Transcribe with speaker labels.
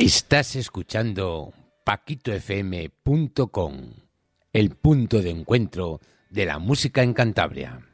Speaker 1: Estás escuchando paquitofm.com, el punto de encuentro de la música en Cantabria.